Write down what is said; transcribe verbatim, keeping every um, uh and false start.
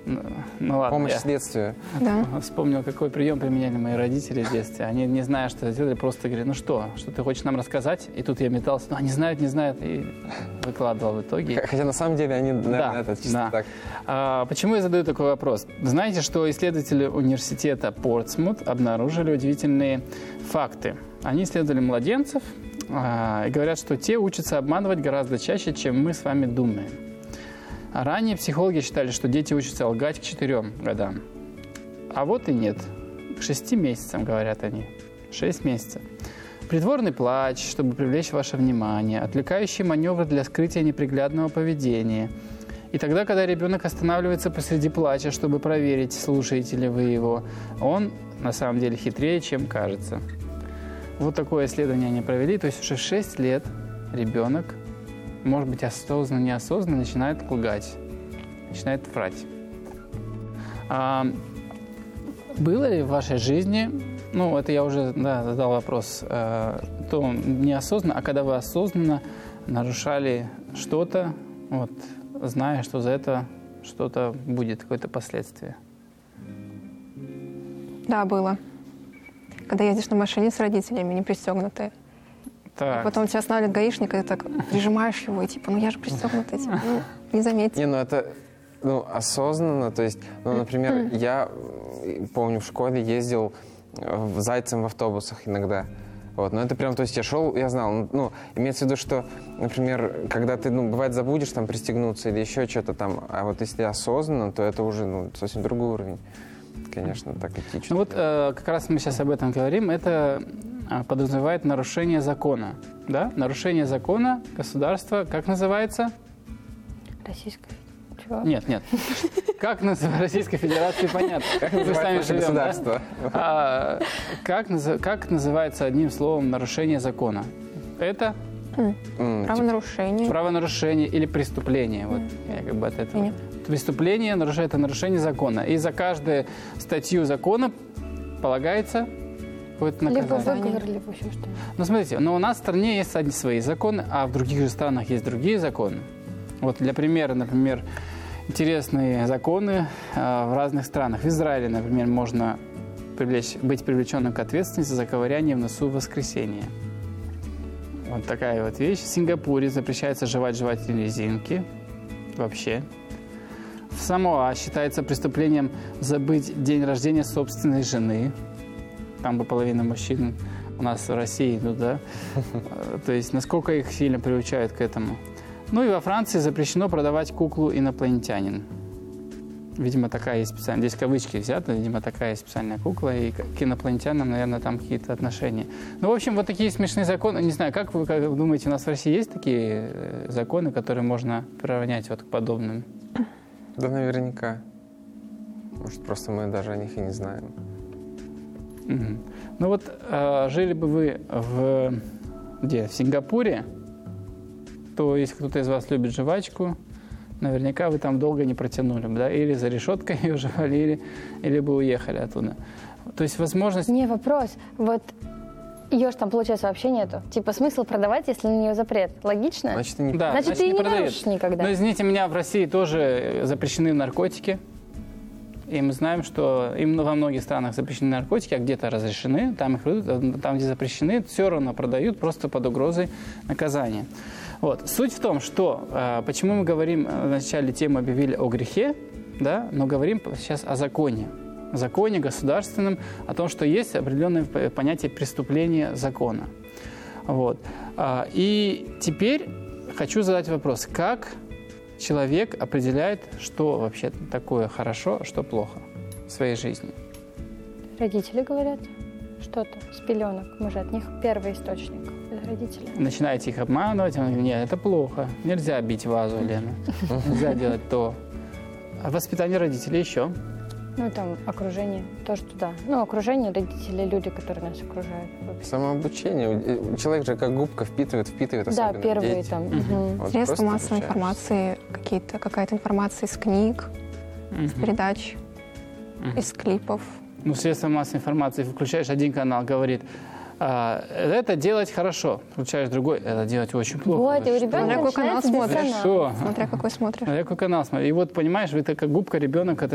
Ну ладно. Помощь я следствию. Да. вспомнил, какой прием применяли мои родители в детстве. Они, не зная, что делали, просто говорили: ну что, что ты хочешь нам рассказать? И тут я метался: ну, они знают, не знают, и выкладывал в итоге. Хотя на самом деле они, наверное, Да, это чисто да. так. А, почему я задаю такой вопрос? Знаете, что исследователи университета Портсмут обнаружили удивительные факты. Они исследовали младенцев а, и говорят, что те учатся обманывать гораздо чаще, чем мы с вами думаем. А ранее психологи считали, что дети учатся лгать к четырем годам. А вот и нет. К шести месяцам, говорят они. Шесть месяцев. Притворный плач, чтобы привлечь ваше внимание. Отвлекающие маневры для скрытия неприглядного поведения. И тогда, когда ребенок останавливается посреди плача, чтобы проверить, слушаете ли вы его, он на самом деле хитрее, чем кажется. Вот такое исследование они провели. То есть уже в шесть лет ребенок, может быть, осознанно, неосознанно, начинает лгать, начинает врать. А было ли в вашей жизни, ну, это я уже да, задал вопрос, а, то неосознанно, а когда вы осознанно нарушали что-то, вот, зная, что за это что-то будет, какое-то последствие? Да, было. Когда ездишь на машине с родителями, не пристегнутые. Так. Потом тебя останавливает гаишник, и ты так прижимаешь его, и типа, ну я же пристегнутый, типа, ну, не заметил. Не, ну это ну, осознанно. То есть, ну, например, я помню, в школе ездил в зайцем в автобусах иногда. Вот, но это прям, то есть я шел, я знал, ну, имеется в виду, что, например, когда ты, ну, бывает, забудешь там пристегнуться или еще что-то там, а вот если осознанно, то это уже, ну, совсем другой уровень. Конечно, так идти. Ну вот э, как раз мы сейчас об этом говорим. Это э, подразумевает нарушение закона. Да? Нарушение закона государства, как называется? Российская. Чего? Нет, нет. Как называется Российской Федерации, понятно. Как Мы с вами называется живем, государство? да? А, как, наз- как называется одним словом нарушение закона? Это М, Правонарушение. правонарушение или преступление. Вот я как бы от этого. Нет. Преступление, нарушение, это нарушение закона. И за каждую статью закона полагается какое-то Либо наказание. выговор, либо еще что-нибудь. Ну, смотрите, но у нас в стране есть одни свои законы, а в других же странах есть другие законы. Вот для примера, например, интересные законы э, в разных странах. В Израиле, например, можно привлечь, быть привлеченным к ответственности за ковыряние в носу в воскресенье. Вот такая вот вещь. В Сингапуре запрещается жевать жевательные резинки. Вообще. В Самоа считается преступлением забыть день рождения собственной жены. Там бы половина мужчин у нас в России идут, да? То есть насколько их сильно приучают к этому. Ну и во Франции запрещено продавать куклу инопланетянин. Видимо, такая есть специальная. Здесь кавычки взяты, видимо, такая есть специальная кукла. И к инопланетянам, наверное, там какие-то отношения. Ну, в общем, вот такие смешные законы. Не знаю, как вы, как вы думаете, у нас в России есть такие законы, которые можно приравнять вот к подобным? Да, наверняка. Может, просто мы даже о них и не знаем. Угу. Ну вот, э, жили бы вы в, где? В Сингапуре, то если кто-то из вас любит жвачку, наверняка вы там долго не протянули бы, да? Или за решеткой ее жевали, или, или бы уехали оттуда. То есть возможность... Не, вопрос. Вот ее ж там, получается, вообще нету. Типа, смысл продавать, если на нее запрет? Логично? Значит, и не... Да, Значит, ты и не продают. нарушишь никогда. Но, извините меня, в России тоже запрещены наркотики. И мы знаем, что им во многих странах запрещены наркотики, а где-то разрешены, там их выдают, там, где запрещены, все равно продают просто под угрозой наказания. Вот. Суть в том, что э, почему мы говорим, вначале тему объявили о грехе, да, но говорим сейчас о законе. О законе государственном, о том, что есть определенное понятие преступления закона. Вот. А, и теперь хочу задать вопрос, как человек определяет, что вообще такое хорошо, что плохо в своей жизни? Родители говорят что-то с пеленок. Мы же от них первый источник. Это родители. Начинаете их обманывать, он говорит: нет, это плохо, нельзя бить вазу, Лена, нельзя делать то. А воспитание родителей еще? Ну, там, окружение, тоже туда. Ну, окружение, родители, люди, которые нас окружают. Самообучение. Человек же как губка впитывает, впитывает, Да, особенно первые дети. там. Мгм. Мгм. Вот Средства просто массовой обучаешься. информации, какие-то, какая-то информация из книг, из Мгм. передач, Мгм. из клипов. Ну, средства массовой информации, включаешь один канал, говорит: а, это делать хорошо, включаешь другой, это делать очень плохо. Вот, и у Вы что? ребенка Смотря какой канал начинается смотришь. диссонанс. Что? Смотря какой смотришь. Смотря какой канал смотри. И вот, понимаешь, вы такая губка, ребенок, это